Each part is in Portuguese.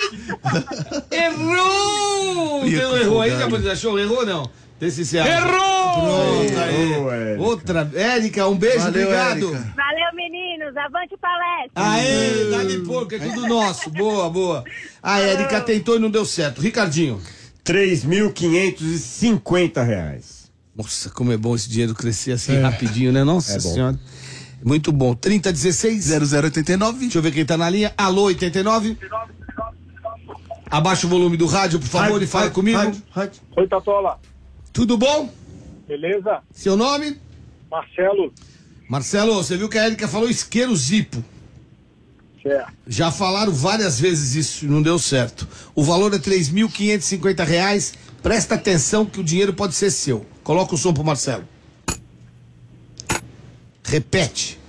Errou! Errou aí, já achou? Errou não? Errou! Outra. Érica, um beijo, Valeu, obrigado. Érica. Valeu, meninos. Avante palestra. Aê, dá-lhe porco, é tudo nosso. Boa, boa. A Érica tentou e não deu certo. Ricardinho. R$3.550. Nossa, como é bom esse dinheiro crescer assim rapidinho, né? Nossa senhora. Muito bom. 3016-0089. Deixa eu ver quem tá na linha. Alô, 89. Abaixa o volume do rádio, por favor, e fala comigo. Oi, Tatola. Tudo bom? Beleza? Seu nome? Marcelo. Marcelo, você viu que a Érica falou isqueiro Zipo. Certo. Já falaram várias vezes isso e não deu certo. O valor é R$3.550. Presta atenção que o dinheiro pode ser seu. Coloca o som pro Marcelo. Repete.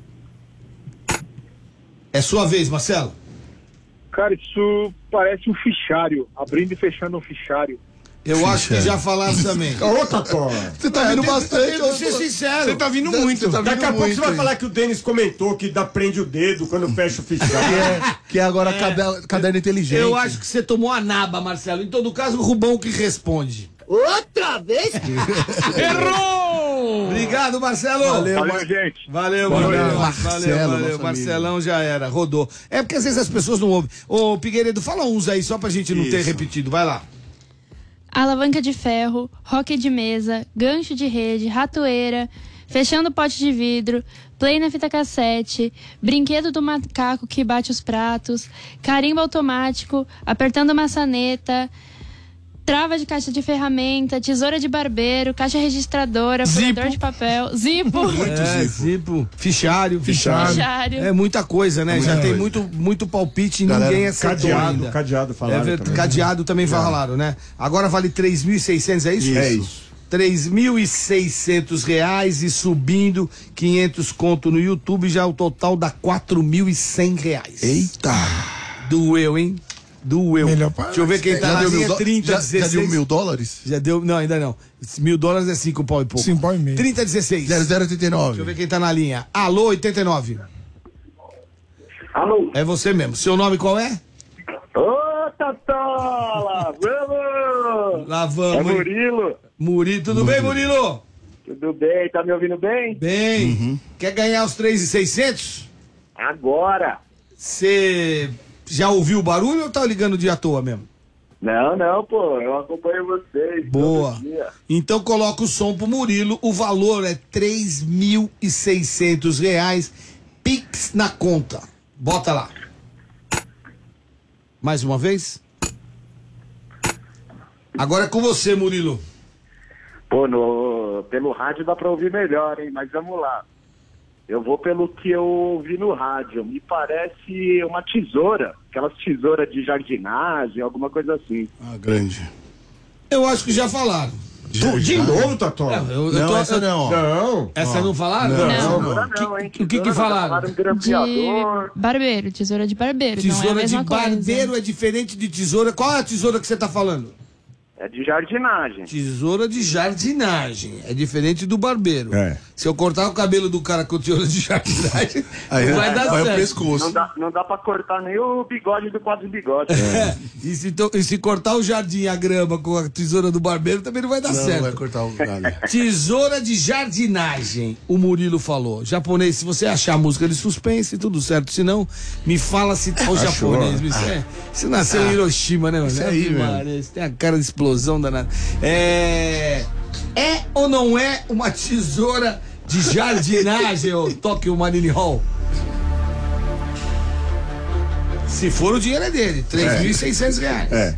É sua vez, Marcelo. Cara, isso parece um fichário. Abrindo e fechando um fichário. Eu acho que já falaram também. Ô, Tatola. Você tá vindo bastante. Vou ser sincero. Você tá vindo muito. Daqui a pouco você vai falar que o Denis comentou que prende o dedo quando fecha o fichário. Que é agora caderno inteligente. Eu acho que você tomou a naba, Marcelo. Em todo caso, o Rubão que responde. Outra vez? Errou! Obrigado, Marcelo. Valeu, gente. Valeu. Marcelo, Marcelão já era, rodou. É porque às vezes as pessoas não ouvem. Ô, Figueiredo, fala uns aí só pra gente não ter repetido. Vai lá. Alavanca de ferro, hóquei de mesa, gancho de rede, ratoeira, fechando pote de vidro, play na fita cassete, brinquedo do macaco que bate os pratos, carimbo automático, apertando maçaneta, trava de caixa de ferramenta, tesoura de barbeiro, caixa registradora, furador de papel, zipo. Zipo. Fichário. Fichário. É muita coisa, né? Já tem muito palpite e ninguém acertou ainda. Cadeado falaram também. Cadeado também falaram, né? Agora vale 3.600, é isso? É isso. R$3.600 e subindo 500 conto no YouTube, já o total dá R$4.100. Eita. Doeu, hein? Doeu. Melhor Deixa eu ver quem tá na linha. 3016. Já deu $1.000? Já deu, não, ainda não. $1.000 é 5 pau e pouco. 5 pau e meio. 3016. 0089. Deixa eu ver quem tá na linha. Alô, 89. Alô. É você mesmo. Seu nome qual é? Ô, Tatola. Vamos. Lá vamos. É hein? Murilo. Murilo, tudo bem, Murilo? Tudo bem? Tá me ouvindo bem? Bem. Quer ganhar os 3.600? Agora. Você já ouviu o barulho ou tá ligando de à toa mesmo? Não, pô. Eu acompanho vocês. Boa. todo dia. Então coloca o som pro Murilo. O valor é R$3.600. Pix na conta. Bota lá. Mais uma vez. Agora é com você, Murilo. Pô, pelo rádio dá pra ouvir melhor, hein? Mas vamos lá. Eu vou pelo que eu ouvi no rádio. Me parece uma tesoura. Aquelas tesouras de jardinagem, alguma coisa assim. Ah, grande. Eu acho que já falaram. De novo, Tatola? Essa não. Não. Essa não falaram? Não. Tesoura não, hein? O que Tesoura, falaram? Falaram De grampeador. barbeiro, tesoura de barbeiro. não é a Tesoura de mesma barbeiro coisa. é diferente de tesoura. Qual é a tesoura que você tá falando? É de jardinagem. Tesoura de jardinagem. É diferente do barbeiro. É. Se eu cortar o cabelo do cara com tesoura de jardinagem, Aí não vai dar vai o certo. pescoço. Não dá pra cortar nem o bigode do quadro bigode. E se cortar o jardim e a grama com a tesoura do barbeiro, também não vai dar Não, certo. vai cortar o galho. Tesoura de jardinagem, o Murilo falou. Japonês, se você achar a música de suspense, tudo certo. Se não, me fala se tá o Achou. japonês. Você nasceu em Hiroshima, né, mano? Isso aí, Ave meu. Maria, você tem a cara de explosão danada. É ou não é uma tesoura de jardinagem, ô Tokyo Marine Hall? Se for, o dinheiro é dele. R$3.600. É.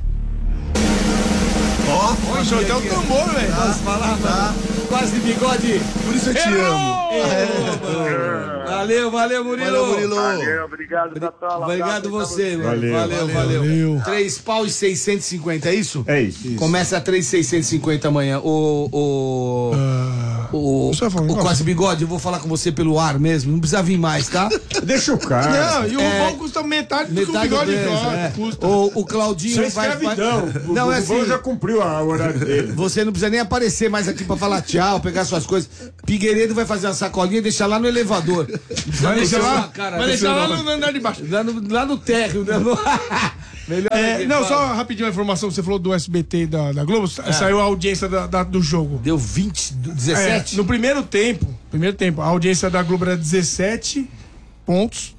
Ó, achou até o tambor, velho. Posso falar, mano? Quase de bigode. Por isso eu te amo. Valeu, Murilo. Valeu, Murilo. Valeu, obrigado, Tatola. Obrigado Abraço você, mano. Valeu. Valeu. 3 pau e 650, é isso? É isso. Começa a 3.650 amanhã. O Você vai falar um negócio? Quase Bigode, eu vou falar com você pelo ar mesmo. Não precisa vir mais, tá? Deixa o cara. Não, e o Rubão custa metade do que o bigode custa. O Claudinho Isso é escravidão. Não, é O Rubão assim. já cumpriu a horário dele. Você não precisa nem aparecer mais aqui pra falar tchau, pegar suas coisas. Figueiredo vai fazer uma sacolinha e deixar lá no elevador. Vai deixar lá, Cara, vai deixar lá no andar de baixo. Lá no térreo, né? Não, só rapidinho a informação, você falou do SBT e da Globo, saiu a audiência do jogo. Deu 17? No primeiro tempo, a audiência da Globo era 17 pontos,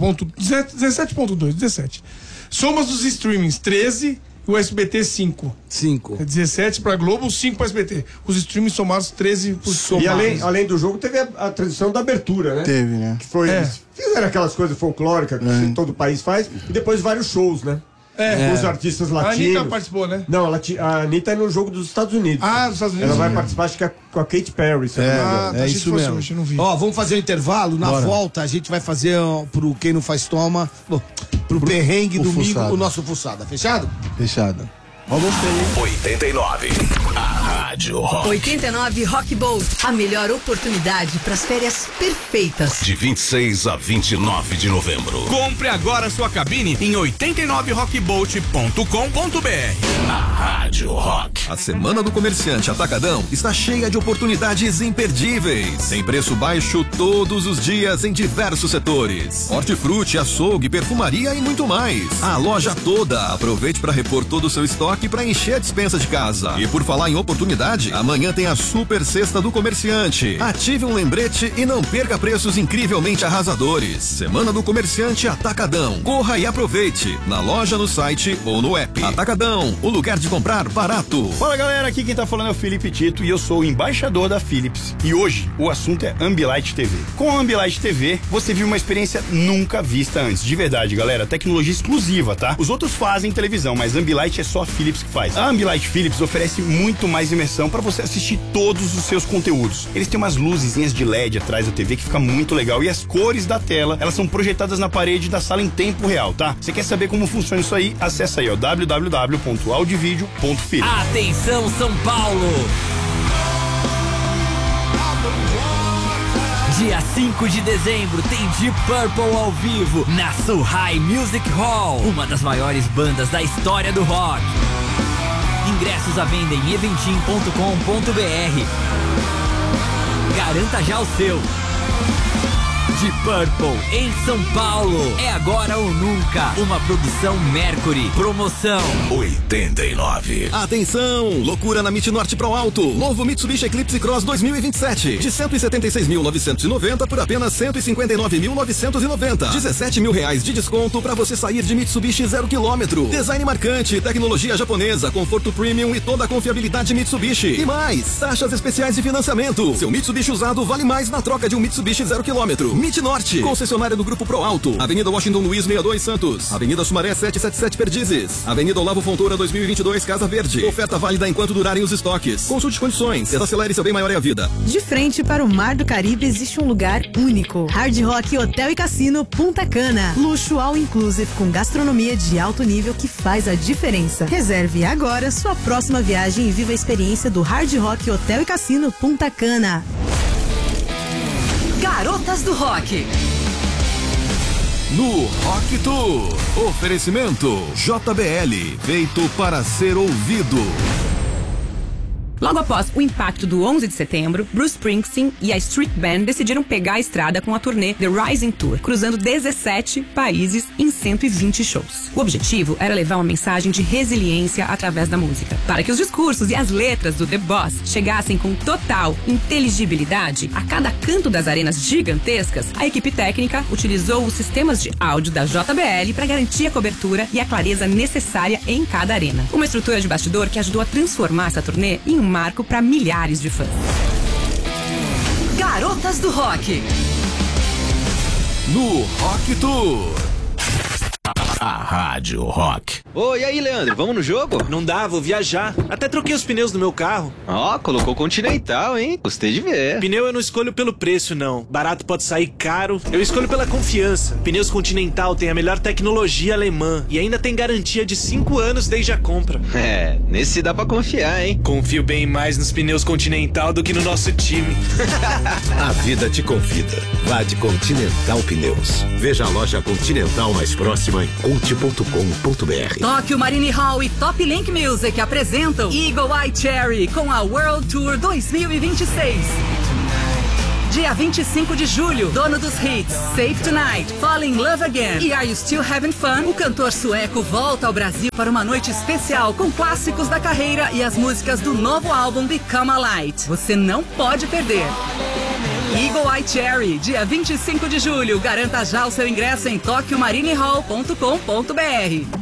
17.2. Somas dos streamings, 13, e o SBT 5. 5. 17 pra Globo, 5 pra SBT. Os streamings somados 13 por E além do jogo, teve a tradição da abertura, né? Teve, né? Que foi. Fizeram aquelas coisas folclóricas que todo país faz, e depois vários shows, né? Com os artistas latinos. A Anitta participou, né? Não, a Anitta é no jogo dos Estados Unidos. Dos Estados Unidos. Ela vai participar, acho que com a Katy Perry. É isso mesmo. Hoje, não vi. Ó, vamos fazer um intervalo. Na volta, a gente vai fazer pro Quem Não Faz Toma, pro perrengue domingo, fuçado. o nosso fuçada. Fechado? Fechado. Vamos ter. 89. A Rádio Rock. 89 Rock Bowl. A melhor oportunidade para as férias perfeitas. De 26 a 29 de novembro. Compre agora sua cabine em 89rockboat.com.br. A Rádio Rock. A Semana do Comerciante Atacadão está cheia de oportunidades imperdíveis. Tem preço baixo todos os dias em diversos setores. Hortifruti, açougue, perfumaria e muito mais. A loja toda. Aproveite para repor todo o seu estoque para encher a despensa de casa. E por falar em oportunidade, amanhã tem a Super Sexta do Comerciante. Ative um lembrete e não perca preços incrivelmente arrasadores. Semana do Comerciante Atacadão. Corra e aproveite. Na loja, no site ou no app. Atacadão, o lugar de comprar barato. Fala galera, aqui quem tá falando é o Felipe Tito e eu sou o embaixador da Philips. E hoje o assunto é Ambilight TV. Com a Ambilight TV, você viu uma experiência nunca vista antes. De verdade, galera, tecnologia exclusiva, tá? Os outros fazem televisão, mas Ambilight é só a Philips que faz. A Ambilight Philips oferece muito mais imersão para você assistir todos os seus conteúdos. Eles têm umas luzinhas de LED atrás da TV que fica muito legal e as cores da tela, elas são projetadas na parede da sala em tempo real, tá? Você quer saber como funciona isso aí? Acessa aí, ó, www.audiovideo.philips. Atenção, São Paulo! Dia 5 de dezembro tem Deep Purple ao vivo na Suhai Music Hall, uma das maiores bandas da história do rock. Ingressos à venda em eventim.com.br. Garanta já o seu. Deep Purple em São Paulo. É agora ou nunca. Uma produção Mercury. Promoção 89. Atenção! Loucura na MIT Norte Pro Alto. Novo Mitsubishi Eclipse Cross 2027. De 176.990 por apenas 159.990. 17 mil reais de desconto para você sair de Mitsubishi 0 km. Design marcante, tecnologia japonesa, conforto premium e toda a confiabilidade Mitsubishi. E mais, taxas especiais de financiamento. Seu Mitsubishi usado vale mais na troca de um Mitsubishi 0 km. MIT Norte, concessionária do Grupo Pro Alto. Avenida Washington Luiz 62 Santos. Avenida Sumaré 777 Perdizes. Avenida Olavo Fontoura 2022 Casa Verde. Oferta válida enquanto durarem os estoques. Consulte condições. Desacelere seu bem maior é a vida. De frente para o Mar do Caribe existe um lugar único. Hard Rock Hotel e Cassino Punta Cana. Luxo all inclusive com gastronomia de alto nível que faz a diferença. Reserve agora sua próxima viagem e viva a experiência do Hard Rock Hotel e Cassino Punta Cana. Garotas do Rock. No Rock Tour. Oferecimento JBL. Feito para ser ouvido. Logo após o impacto do 11 de setembro, Bruce Springsteen e a Street Band decidiram pegar a estrada com a turnê The Rising Tour, cruzando 17 países em 120 shows. O objetivo era levar uma mensagem de resiliência através da música. Para que os discursos e as letras do The Boss chegassem com total inteligibilidade a cada canto das arenas gigantescas, a equipe técnica utilizou os sistemas de áudio da JBL para garantir a cobertura e a clareza necessária em cada arena. Uma estrutura de bastidor que ajudou a transformar essa turnê em um marco para milhares de fãs. Garotas do Rock. No Rock Tour. A Rádio Rock. Oi, e aí, Leandro, vamos no jogo? Não dá, vou viajar. Até troquei os pneus do meu carro. Ó, colocou Continental, hein? Gostei de ver. Pneu eu não escolho pelo preço, não. Barato pode sair caro. Eu escolho pela confiança. Pneus Continental tem a melhor tecnologia alemã e ainda tem garantia de 5 anos desde a compra. É, nesse dá pra confiar, hein? Confio bem mais nos pneus Continental do que no nosso time. A vida te convida. Vá de Continental Pneus. Veja a loja Continental mais próxima em conte.com.br. Tóquio Marine Hall e Top Link Music apresentam Eagle Eye Cherry com a World Tour 2026. Dia 25 de julho, dono dos hits Save Tonight, Fall in Love Again e Are You Still Having Fun? O cantor sueco volta ao Brasil para uma noite especial com clássicos da carreira e as músicas do novo álbum Become a Light. Você não pode perder. Eagle Eye Cherry, dia 25 de julho. Garanta já o seu ingresso em toquiomarinehall.com.br.